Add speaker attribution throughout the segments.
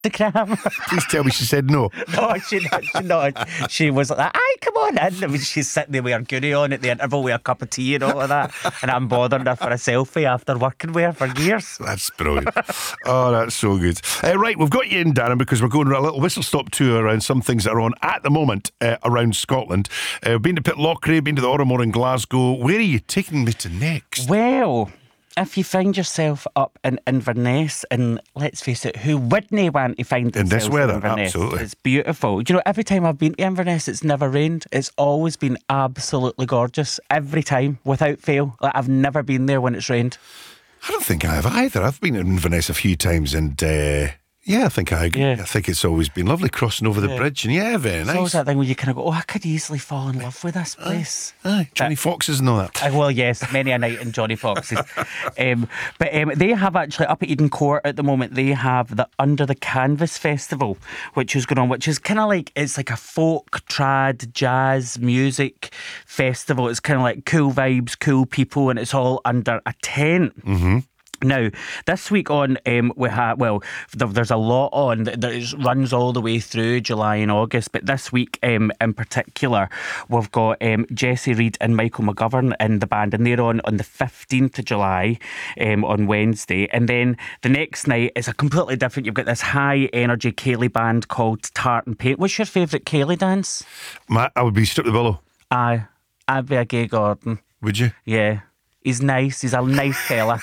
Speaker 1: Instagram.
Speaker 2: Please tell me she said no.
Speaker 1: No, she not. She was like, aye, come on in. I mean, she's sitting there with her goodie on at the interval with a cup of tea and all of that. And I'm bothering her for a selfie after working with her for years.
Speaker 2: That's brilliant. Oh, that's so good. Right, we've got you in, Darren, because we're going on a little whistle-stop tour around some things that are on at the moment around Scotland. Been to Pitlochry, been to the Ormore in Glasgow. Where are you taking me to next?
Speaker 1: Well, if you find yourself up in Inverness, and let's face it, who wouldn't want to find
Speaker 2: in
Speaker 1: themselves
Speaker 2: this weather?
Speaker 1: Inverness?
Speaker 2: Absolutely.
Speaker 1: It's beautiful. You know, every time I've been to Inverness, it's never rained. It's always been absolutely gorgeous. Every time, without fail. Like, I've never been there when it's rained.
Speaker 2: I don't think I have either. I've been in Inverness a few times and... yeah, I think I agree.
Speaker 1: Yeah.
Speaker 2: I think it's always been lovely crossing over the bridge, and very
Speaker 1: It's
Speaker 2: nice.
Speaker 1: always that thing where you kind of go, I could easily fall in love with this place.
Speaker 2: Aye, Johnny Foxes and all that.
Speaker 1: Well, yes, many a night in Johnny Fox's. But they have actually, up at Eden Court at the moment, they have the Under the Canvas Festival, which is going on, which is kind of like, it's like a folk, trad, jazz, music festival. It's kind of like cool vibes, cool people, and it's all under a tent. Mm-hmm. Now, this week on, we have, there's a lot on that runs all the way through July and August, but this week in particular, we've got Jesse Reid and Michael McGovern in the band, and they're on the 15th of July on Wednesday. And then the next night is a completely different, you've got this high energy Ceilidh band called Tart and Paint. What's your favourite Ceilidh dance?
Speaker 2: I would be Strip the Billow.
Speaker 1: Aye, I'd be a Gay Gordon.
Speaker 2: Would you?
Speaker 1: Yeah. He's nice. He's a nice fella.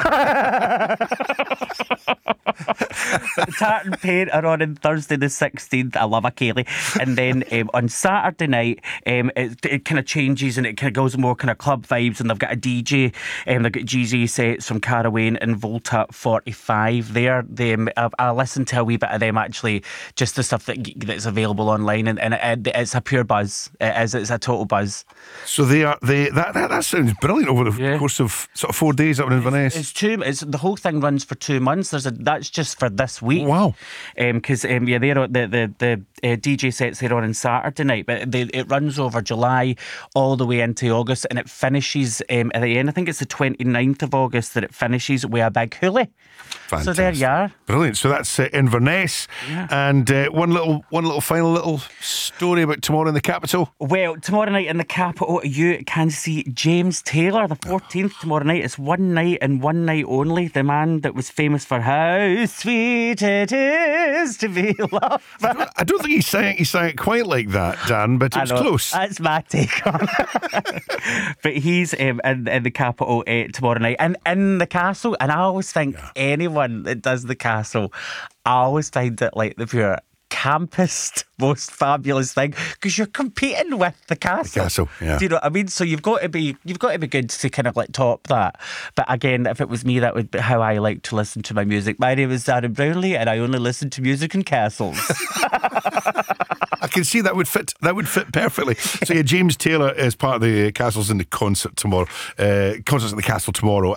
Speaker 1: Tart and Paint are on Thursday the 16th. I love a Ceilidh. And then on Saturday night, it kind of changes and it kind of goes more kind of club vibes. And they've got a DJ. They've got GZ sets from Caraway and Volta 45 there. I listened to a wee bit of them actually, just the stuff that's available online. And it's a pure buzz. It's a total buzz.
Speaker 2: So that sounds brilliant over the course of sort of 4 days up in Inverness.
Speaker 1: It's the whole thing runs for 2 months. That's just for this week.
Speaker 2: Wow.
Speaker 1: Because they're on the DJ sets they're on Saturday night, but it runs over July all the way into August, and it finishes at the end. I think it's the 29th of August that it finishes with a big hoolie.
Speaker 2: Fantastic.
Speaker 1: So there you are.
Speaker 2: Brilliant. So that's Inverness.
Speaker 1: Yeah.
Speaker 2: And one little final little story about tomorrow in the capital.
Speaker 1: Well, tomorrow night in the capital, you can see James Taylor, the 14th tomorrow night. It's one night and one night only. The man that was famous for How Sweet It Is to Be Loved.
Speaker 2: I don't think he sang it quite like that, Dan, but it was close.
Speaker 1: That's my take on it. But he's in the capital tomorrow night. And in the castle, and I always think anyone that does the castle, I always find it like the pure campest, most fabulous thing, because you're competing with the castle.
Speaker 2: The castle, yeah.
Speaker 1: Do you know what I mean? So you've got to be good to kind of like top that. But again, if it was me, that would be how I like to listen to my music. My name is Darren Brownlee, and I only listen to music in castles.
Speaker 2: I can see that would fit perfectly. So yeah, James Taylor is part of the Castles in the concert tomorrow. Concerts at the Castle tomorrow,